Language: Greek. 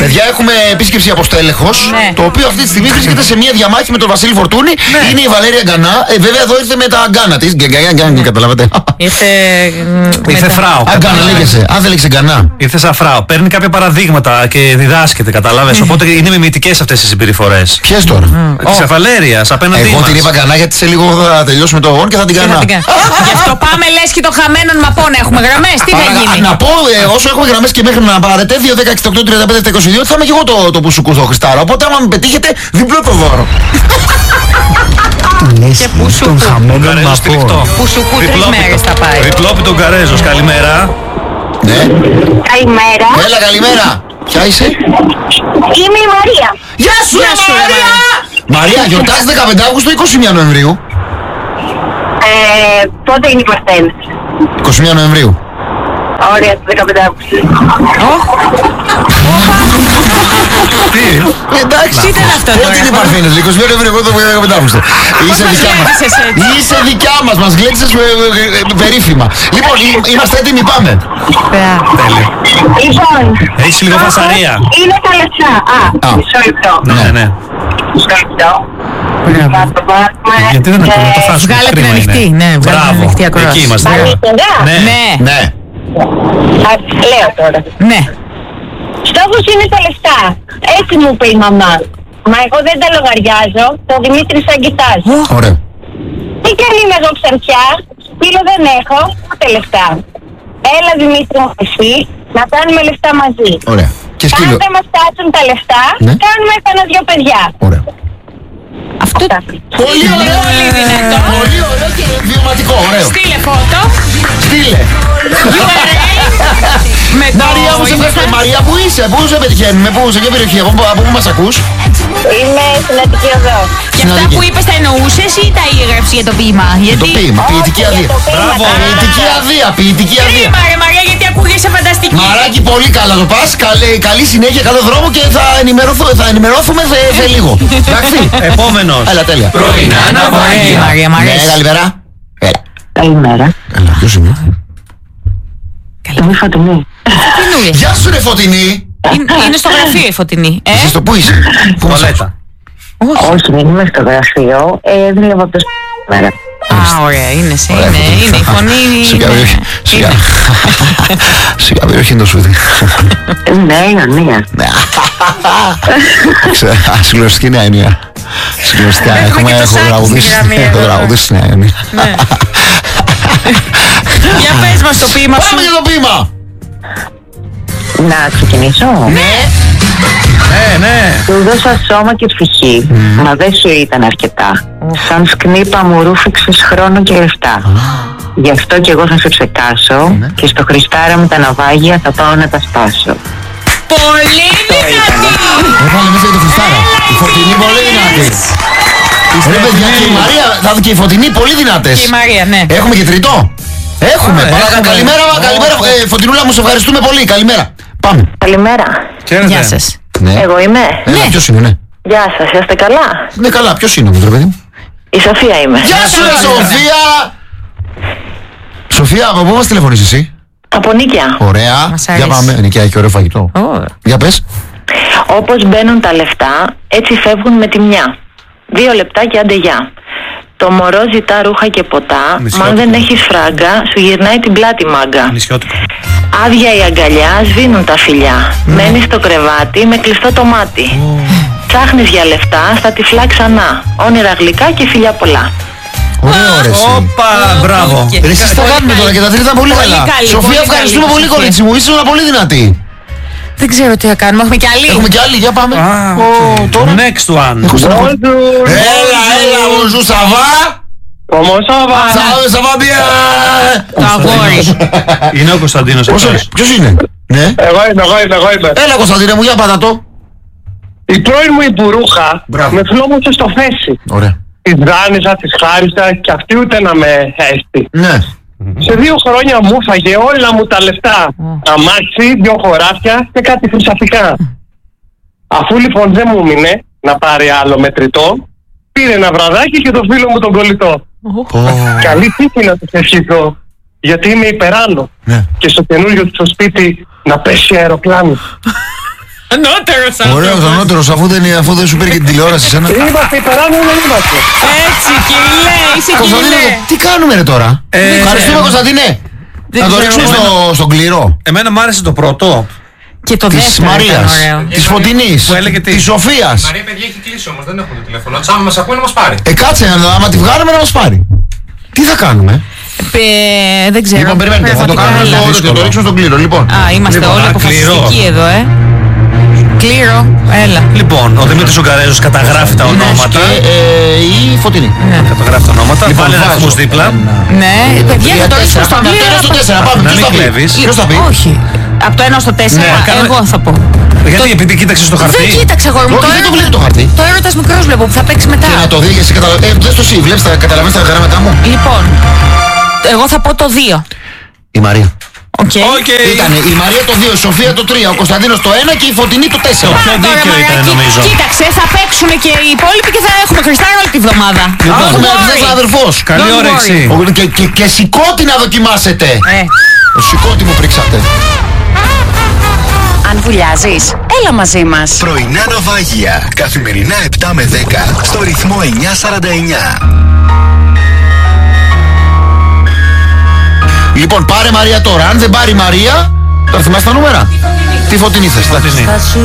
Παιδιά, έχουμε επίσκεψη από στέλεχος, το οποίο αυτή τη στιγμή βρίσκεται σε μια διαμάχη με τον Βασίλη Φορτούνη. Είναι η Βαλέρια Γκανά. Βέβαια, εδώ ήρθε με τα γκάνα της. Καταλάβατε. Ήρθε φράο. Γκάνα λέγεσαι. Αν δεν λέγεσαι Γκανά. Ήρθε σαν φράο. Παίρνει κάποια παραδείγματα και διδάσκεται, καταλάβες. Οπότε είναι μιμητικές αυτές οι συμπεριφορές. Ποιες τώρα? Της Βαλέριας απέναντί μας. Εγώ την είπα Γκανά γιατί σε λίγο θα τελειώσουμε το αγώνα και θα την Γκανά. Γι' αυτό πάμε λες και το χαμένον μαπών. Έχουμε γραμμές. Τι θα γίνει? Να πω όσο έχουμε γραμμές και μέχρι να πάρετε 2-10-68-35-22 θα είμαι και εγώ το πουσουκού στο Χριστάρα. Οπότε άμα με πετύχετε διπλό το δώρο. Και πουσουκού. Πουσουκού 3 μέρες θα πάει. Διπλόπι τον Καρέζος. Καλημέρα. Ναι. Καλημέρα. Έλα, καλημέρα. Ποια είσαι? Είμαι η Μαρία. Γεια σου, Μαρία! Μαρία, γιορτάζει 15 Αύγουστο ή 21 Νοεμβρίου? Πότε είναι η Μαρτένες? 21 Νοεμβρίου. Ωραία, το 15 Αύγουστο. Εντάξει. Τι ήταν αυτό τώρα? Τι είναι οι Παρθένες, 21 Νοεμβρίου, εγώ το 15 Αύγουστο. Είσαι δικιά μας. Είσαι δικιά μας, μας γλέξες περίφημα. Λοιπόν, είμαστε έτοιμοι, πάμε. Τέλειο. Λοιπόν, Έχεις λίγο φασαρία. είναι τα λεφτά. Μισό λεπτό. Ναι. Μισό λεπτό. Θα το πάρουμε. Γιατί δεν ακούμε το φάσμα? Βγάλε την ανοιχτή. Ναι, βγάλε την ανοιχτή ακρόαση. Εκεί είμαστε. Καλύτερα. Ναι. Λέω τώρα. Ναι. Στόχος είναι τα λεφτά. Έτσι μου είπε η μαμά. Μα εγώ δεν τα λογαριάζω. Το Δημήτρη σαν κοιτάζει. Ωραία. Τι κι αν είμαι εγώ ξανθιά, φίλο δεν έχω, ούτε λεφτά. Έλα Δημήτρη μου εσύ, να κάνουμε λεφτά μαζί. Ωραία. Και Αν σκύλο. δεν μας φτάσουν τα λεφτά, κάνουμε κανένα 2 παιδιά. Ωραία. Αυτό Πολύ ωραίο. Πολύ δυνατό. Πολύ ωραίο και βιωματικό. Ωραίο. Στείλε φώτο. Στείλε. Με το Μαρία, μου σε ευχαριστώ. Μαρία, πού είσαι, πού σε πετυχαίνουμε, πού, σε ποια περιοχή, από πού μας ακούς? Είμαι στην Αττική Οδό. Και αυτά που είπες τα εννοούσες ή τα έγραψες για το ποίημα? Το ποίημα, ποιητική αδεία. Μπράβο. Ποιητική αδεία, ποιητική αδεία. Κρίμα ρε Μαρία, γιατί ακούγεσαι φανταστική. Μαράκι, πολύ καλά το πας. Καλή συνέχεια, καλό δρόμο και θα ενημερώθουμε σε λίγο. Εντάξει. Επόμενος. Έλα, τέλεια. Πρωινά ναυάγια. Μαρία, μ' Ναι, αρέσει. καλημέρα. Έλα. Καλημέρα. Έλα, ποιος είναι? Είμαι Φωτεινή. Φωτεινούλη. Γεια σου, ρε Φωτεινή. Είναι στο γραφείο η Φωτεινή. Εσύ στο πού είσαι? Πού μας ακούς? Τουαλέτα. Όχι, δεν είμαι στο γραφείο. Δουλεύω από το μέρα. Α, ωραία, είναι η φωνή. Σε ποια περιοχή είναι το σπίτι? Ναι, Ιωνία. Συγκλωστική Νέα Ιωνία. Συγκλωστικά, Έχουμε και το Σάκη στη γραμμή έχω εδώ. τραγουδίσει στη Νέα Ιωνία. Για πες μας το ποίημα σου. Πάμε για το ποίημα. Να ξεκινήσω. Ναι. Του δώσα σώμα και ψυχή, μα δεν σου ήταν αρκετά. Σαν σκνήπα μου ρούφηξες χρόνο και λεφτά. Γι' αυτό κι εγώ θα σε ψεκάσω και στο Χριστάρα με τα ναυάγια θα πάω να τα σπάσω. Πολύ δυνατή. Έβαλε μέσα για το Χριστάρα. Η Φωτεινή πολύ δυνατή. Ρε παιδιά, και η Μαρία, θα και η Φωτεινή πολύ δυνατές. Και η Μαρία, ναι. Έχουμε και τρίτο. Έχουμε. Καλημέρα, Φωτεινούλα μου, σε ευχαριστούμε πολύ. Καλημέρα. Πάμε. Καλημέρα. Γεια σας. Ναι. Εγώ είμαι. Έλα, ποιος είναι, ναι. Γεια σας, είστε καλά? Ναι, καλά, ποιος είναι όμως, ρε παιδί μου? Η Σοφία είμαι. Γεια σου, ρε Σοφία! Σοφία, από πού μας τηλεφωνείς εσύ? Από Νίκαια. Ωραία. Μας Για αρέσει. πάμε. Νικιά, έχει ωραίο φαγητό. Για πες. Όπως μπαίνουν τα λεφτά, έτσι φεύγουν με τη μια. 2 λεπτάκια άντε γεια. Το μωρό ζητά ρούχα και ποτά, μα αν δεν έχεις φράγκα, σου γυρνάει την πλάτη μάγκα. Νησιώτικο. Άδεια η αγκαλιά, σβήνουν τα φιλιά. Μένεις στο κρεβάτι με κλειστό το μάτι. Ψάχνεις για λεφτά, στα τυφλά ξανά. Όνειρα γλυκά και φιλιά πολλά. Ωραίο, ρε εσύ. Όπα, μπράβο. Ρε εσείς τα κάνουμε τώρα και τα τρίτα πολύ Πολύ καλά. καλή, Σοφία, πολύ ευχαριστούμε καλή, πολύ, Σοφία. κορίτσι μου. Είσαι πολύ δυνατή. Δεν ξέρω τι θα κάνουμε. Έχουμε κι άλλη. Έχουμε κι άλλη, για πάμε. Τώρα. Next one. Έλα, bonjour, ça va? Comment ça va? Ça va bien. Το αγόρι. Είναι ο Κωνσταντίνος αυτός. Ποιος είναι? Ναι. Εγώ είμαι. Έλα, Κωνσταντίνε μου, για πάτα το. Η πρώην μου υπουρούχα Μπράβο. με φλόμωσε στο φέση. Ωραία. Τη δάνεισα, τη χάρισα και αυτή ούτε να με έστη. Ναι. Σε 2 χρόνια μου φάγε όλα μου τα λεφτά. Αμάξι, 2 χωράφια και κάτι χρυσαφικά. Αφού λοιπόν δεν μου μείνε να πάρει άλλο μετρητό, πήρε ένα βραδάκι και το φίλο μου τον κολλητό. Καλή τύχη να τους ευχηθώ, γιατί είμαι υπεράνω. Ναι. Και στο καινούριο του σπίτι να πέσει αεροπλάνο. Ανώτερος. Ωραίος, ανώτερος, αφού δεν σου πήρε και την τηλεόραση σένα. Είμαστε υπεράνω, δεν είμαστε. Έτσι, Κυριλέ, είσαι Κωνσταντίνε, Κυριλέ. τι κάνουμε ρε τώρα? Ευχαριστούμε Κωνσταντίνε. Δεν Να το ξέρω. ρίξουμε στον κλήρο. Εμένα μου άρεσε το πρώτο. Και το Της δεύτερο ήταν Μαρίας, ωραίο. της Φωτεινής, Που έλεγε τι? της Σοφίας. Μαρία, παιδιά, έχει κλείσει όμως, δεν έχουμε το τηλέφωνο. Άμα μας ακούει να μας πάρει. Κάτσε, άμα τη βγάλουμε να μας πάρει. Τι θα κάνουμε? Δεν ξέρω. Λοιπόν, περιμένετε, θα το Πραγματικά, κάνουμε έλα. και το ρίξουμε στον κλήρο. Λοιπόν, Α, είμαστε Λοιπόν, όλοι κλήρο. αποφασιστικοί εδώ, Κλήρο, έλα. Λοιπόν, ο Δημήτρης ο Γκαρέζος καταγράφει τα ονόματα. και η Φωτεινή. Καταγράφει τα ονόματα. Λοιπόν, Βάλε ένα βάζω. αριθμούς δίπλα. Ναι, παιδιά, θα το ρίξουμε στον Πάμε κλήρο. από το 1 στο 4. Πάμε. Να Ποιος μην θα πει? κλέβεις. Ποιος θα πει? Όχι. Από το 1 στο 4, κάνουμε- εγώ θα πω. Γιατί, επειδή κοίταξες το Δεν χαρτί. κοίταξε, αγόρι μου. Όχι, δεν το βλέπει το χαρτί. Το έρωτας μικρός βλέπω που θα παίξει μετά. Και να το δει, εσύ καταλαβαίνεις. Δες το εσύ, βλέπεις, καταλαβαίνεις τα γράμματά μου. Λοιπόν, εγώ θα πω το 2. Η Μαρία. Οκ. Ήταν η Μαρία το 2, η Σοφία το 3, ο Κωνσταντίνος το 1 και η Φωτεινή το 4. Πιο δίκαιο ήταν νομίζω. Κοίταξε, θα παίξουν και οι υπόλοιποι και θα έχουμε Χριστάρα όλη τη βδομάδα. Έχουμε ένας αδερφός. Καλή Don't όρεξη. Και σηκώτη να δοκιμάσετε. Το σηκώτη μου πρίξατε. Αν βουλιάζεις, έλα μαζί μας. Πρωινά ναυάγια. Καθημερινά 7 με 10 στο ρυθμό 949. Λοιπόν, πάρε Μαρία τώρα. Αν δεν πάρει Μαρία, θα θυμάσαι τα νούμερα. Τι Φωτεινή θες? Φωτεινή.